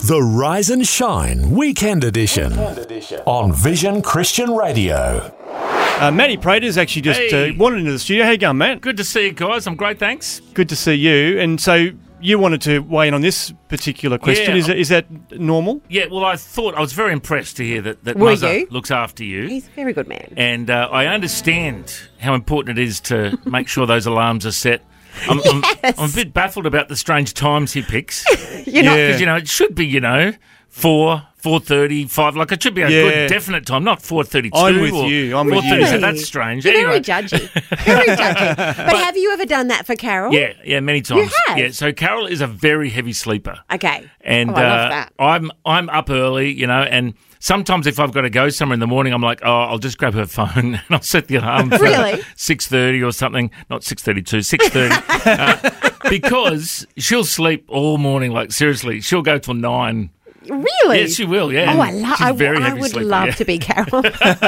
The Rise and Shine Weekend Edition on Vision Christian Radio. Matty Prater's actually just wandered into the studio. How you going, Matt? Good to see you guys. I'm great, thanks. Good to see you. And so you wanted to weigh in on this particular question. Yeah. Is that normal? Yeah, well, I was very impressed to hear that Were Muzza you? looks after you. He's a very good man. And I understand how important it is to make sure those alarms are set. I'm a bit baffled about the strange times he picks. Because, it should be, 4, 4:30, 5. Like, it should be a good, definite time, not 4:32. I'm with you. I'm with you. 4:30, so that's strange. You're Anyway. very judgy. Very judgy. But have you ever done that for Carol? Yeah, many times. You have? Yeah, so Carol is a very heavy sleeper. Okay. And I love that. I'm up early, and sometimes if I've got to go somewhere in the morning, I'm like, I'll just grab her phone and I'll set the alarm for Really? 6:30 or something. Not 6:32, 6:30. Because she'll sleep all morning, like seriously. She'll go till 9. Really? Yes, she will, yeah. Oh, She's very I heavy would sleeper, love yeah. to be Carol.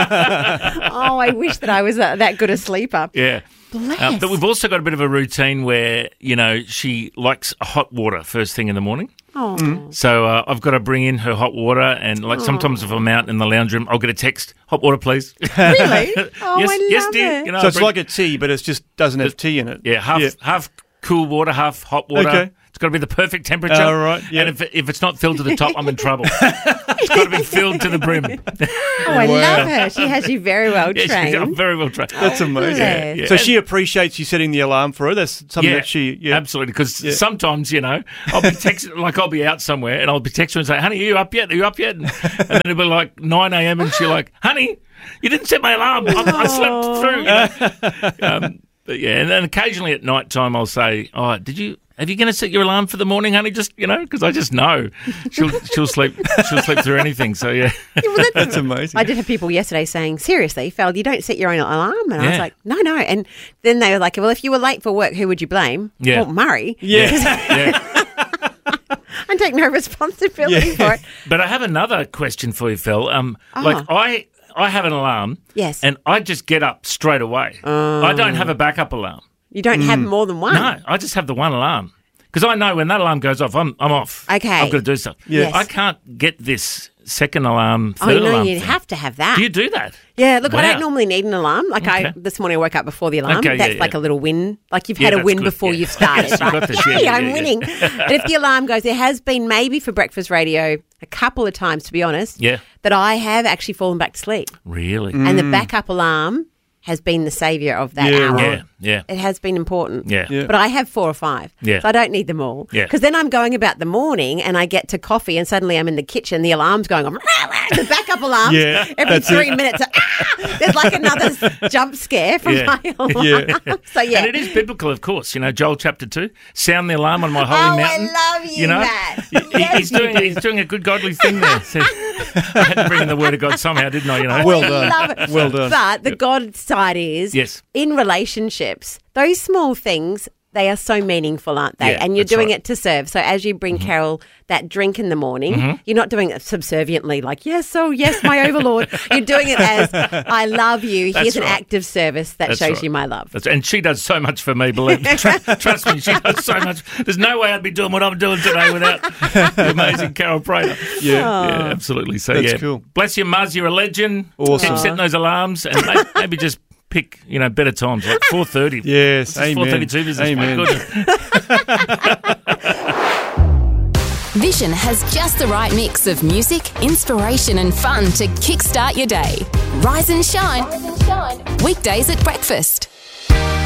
I wish that I was that good a sleeper. Yeah. Bless. But we've also got a bit of a routine where, she likes hot water first thing in the morning. Oh. So I've got to bring in her hot water, and sometimes if I'm out in the lounge room, I'll get a text, hot water, please. Really? Oh, yes, I love dear. it. So it's like a tea, but it just doesn't have tea in it. Yeah, half cool water, half hot water. Okay. It's got to be the perfect temperature. Oh, right, yeah. And if it's not filled to the top, I'm in trouble. It's got to be filled to the brim. I love her. She has you very well Yeah, trained. I'm very well trained. That's amazing. bless. Yeah. So she appreciates you setting the alarm for her. That's something that she... Yeah. Absolutely. Because sometimes, I'll be texting, like I'll be out somewhere and I'll be texting her and say, honey, are you up yet? Are you up yet? And then it'll be like 9 a.m. and she's like, honey, you didn't set my alarm. I slept through. But yeah, and then occasionally at night time I'll say, are you going to set your alarm for the morning, honey? Just, because I just know she'll sleep through anything. So, yeah. That's amazing. I did have people yesterday saying, seriously, Fel, you don't set your own alarm? And I was Yeah. like, no. And then they were like, well, if you were late for work, who would you blame? Yeah. Well, Murray. Yeah. I take no responsibility for it. But I have another question for you, Phil. Like I have an alarm. Yes. And I just get up straight away. I don't have a backup alarm. You don't have more than one? No, I just have the one alarm. Because I know when that alarm goes off, I'm off. Okay. I've got to do stuff. Yes. I can't get this second alarm, third no, alarm you thing. have to have that. Do you do that? Yeah, look, I Wow. don't normally need an alarm. Like Okay. this morning I woke up before the alarm. Okay, That's yeah, like yeah. a little win. Like you've Yeah, had a that's win good, before yeah. you've started, Yes, you right? got this, Yay, yeah, I'm yeah. winning. But if the alarm goes, there has been maybe for breakfast radio a couple of times, to be honest, Yeah. that I have actually fallen back to sleep. Really? And the backup alarm has been the saviour of that Yeah, hour. right. Yeah. It has been important. Yeah. Yeah. But I have 4 or 5. Yeah. So I don't need them all. Yeah. Because then I'm going about the morning and I get to coffee and suddenly I'm in the kitchen, the alarm's going on. The backup alarm. Yeah, Every that's 3 it. minutes. There's like another jump scare from Yeah. my alarm. Yeah. So yeah. And it is biblical, of course. Joel chapter 2, sound the alarm on my holy mountain. I love you, Matt. He's doing a good godly thing there. So, I had to bring in the word of God somehow, didn't I? Well I done. love it. Well done. But the God side is, Yes. in relationships, those small things, they are so meaningful, aren't they? Yeah, And you're that's doing right. it to serve. So as you bring Carol that drink in the morning, you're not doing it subserviently like, yes, my overlord. You're doing it as, I love you. That's Here's an right. act of service that That's shows right. you my love. And she does so much for me, believe me. Trust me, she does so much. There's no way I'd be doing what I'm doing today without the amazing Carol Prater. Yeah. Yeah, absolutely. So, That's yeah. cool. Bless you, Muzz. You're a legend. Awesome. Keep setting those alarms and maybe just pick, better times, like 4:30. Yes, This is amen. 4:32 business. Amen. My goodness. Vision has just the right mix of music, inspiration and fun to kickstart your day. Rise and shine. Weekdays at breakfast.